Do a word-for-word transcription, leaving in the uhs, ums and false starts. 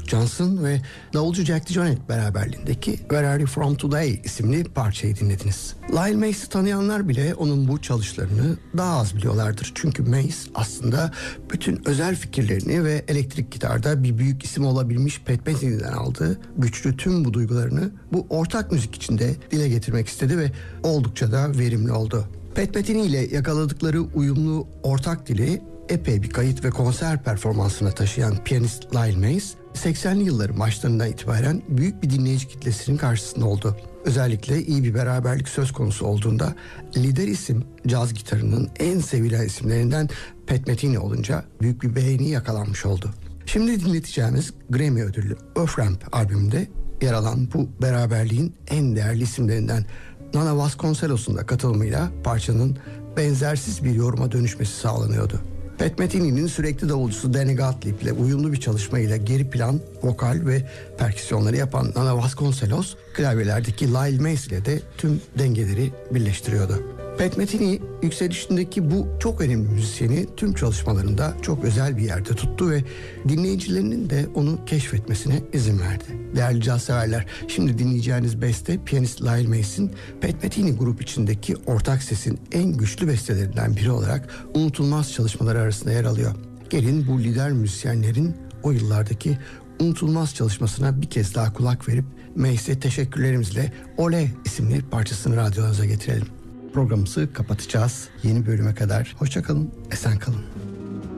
Johnson ve davulcu Jack DeJohnette beraberliğindeki Where Are You From Today isimli parçayı dinlediniz. Lyle Mace'i tanıyanlar bile onun bu çalışlarını daha az biliyorlardır. Çünkü Mace aslında bütün özel fikirlerini ve elektrik gitarda bir büyük isim olabilmiş Pat Metheny'den aldığı güçlü tüm bu duygularını bu ortak müzik içinde dile getirmek istedi ve oldukça da verimli oldu. Pat Metheny ile yakaladıkları uyumlu ortak dili epey bir kayıt ve konser performansına taşıyan piyanist Lyle Mace, seksenli yılların başlarından itibaren büyük bir dinleyici kitlesinin karşısında oldu. Özellikle iyi bir beraberlik söz konusu olduğunda lider isim caz gitarının en sevilen isimlerinden Pat Metheny olunca büyük bir beğeni yakalanmış oldu. Şimdi dinleteceğimiz Grammy ödüllü Earth Ramp albümünde yer alan bu beraberliğin en değerli isimlerinden Nana Vasconcelos'un da katılımıyla parçanın benzersiz bir yoruma dönüşmesi sağlanıyordu. Pat Metheny'nin sürekli davulcusu Danny Gottlieb ile uyumlu bir çalışmayla geri plan, vokal ve perküsyonları yapan Nana Vasconcelos, klavyelerdeki Lyle Mace ile de tüm dengeleri birleştiriyordu. Pat Metheny yükselişindeki bu çok önemli müzisyeni tüm çalışmalarında çok özel bir yerde tuttu ve dinleyicilerinin de onu keşfetmesine izin verdi. Değerli caz severler, şimdi dinleyeceğiniz beste piyanist Lyle Mace'in Pat Metheny grup içindeki ortak sesin en güçlü bestelerinden biri olarak unutulmaz çalışmaları arasında yer alıyor. Gelin bu lider müzisyenlerin o yıllardaki unutulmaz çalışmasına bir kez daha kulak verip Mace'e teşekkürlerimizle Ole isimli parçasını radyolarınıza getirelim. Programımızı kapatacağız. Yeni bölüme kadar hoşça kalın, esen kalın.